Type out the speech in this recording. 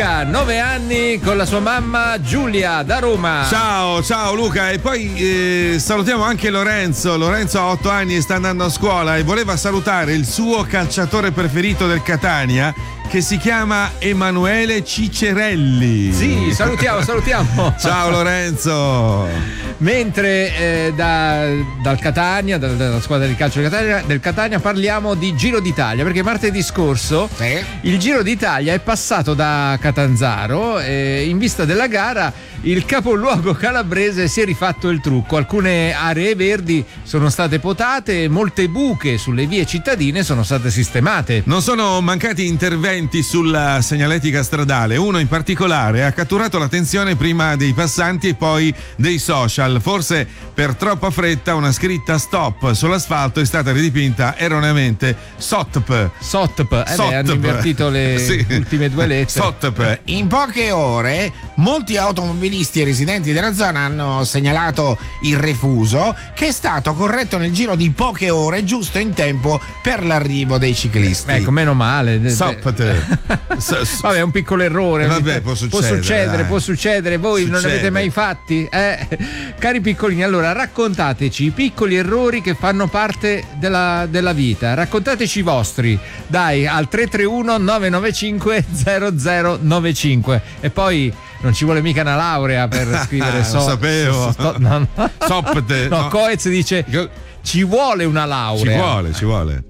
Luca, 9 anni, con la sua mamma Giulia da Roma. Ciao Luca, e poi salutiamo anche Lorenzo. Lorenzo ha 8 anni e sta andando a scuola e voleva salutare il suo calciatore preferito del Catania, che si chiama Emanuele Cicerelli. Sì, salutiamo. Ciao Lorenzo. Mentre dal Catania, dalla squadra di calcio del Catania, parliamo di Giro d'Italia, perché martedì scorso il Giro d'Italia è passato da Catanzaro e in vista della gara il capoluogo calabrese si è rifatto il trucco. Alcune aree verdi sono state potate e molte buche sulle vie cittadine sono state sistemate. Non sono mancati interventi sulla segnaletica stradale. Uno in particolare ha catturato l'attenzione prima dei passanti e poi dei social. Forse per troppa fretta una scritta stop sull'asfalto è stata ridipinta erroneamente SOTP. Hanno invertito le ultime due lettere. SOTP. In poche ore molti automobilisti e residenti della zona hanno segnalato il refuso, che è stato corretto nel giro di poche ore, giusto in tempo per l'arrivo dei ciclisti. Ecco, meno male. Vabbè, è un piccolo errore. Vabbè, può succedere. Voi non ne avete mai fatti? Cari piccolini, allora raccontateci i piccoli errori che fanno parte della vita. Raccontateci i vostri. Dai, al 331 995 0095. E poi non ci vuole mica una laurea per scrivere lo sapevo. Coez dice ci vuole una laurea. Ci vuole.